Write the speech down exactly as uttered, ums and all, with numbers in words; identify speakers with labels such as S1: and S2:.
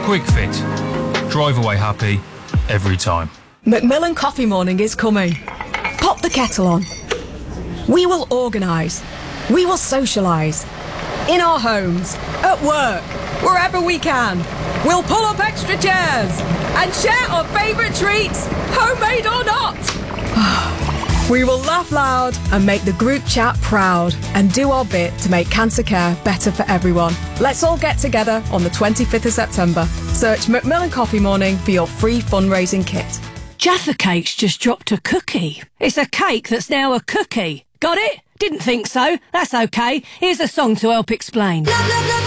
S1: Quick Fit. Drive away happy every time.
S2: Macmillan Coffee Morning is coming. Pop the kettle on. We will organise. We will socialise. In our homes, at work, wherever we can. We'll pull up extra chairs and share our favourite treats, homemade or not. We will laugh loud and make the group chat proud and do our bit to make cancer care better for everyone. Let's all get together on the twenty-fifth of September. Search Macmillan Coffee Morning for your free fundraising kit.
S3: Jaffa Cake's just dropped a cookie. It's a cake that's now a cookie. Got it? Didn't think so. That's okay. Here's a song to help explain.